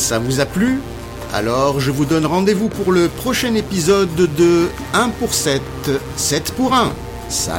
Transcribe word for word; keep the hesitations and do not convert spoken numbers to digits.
Ça vous a plu ? Alors je vous donne rendez-vous pour le prochain épisode de un pour sept, sept pour un. Salut !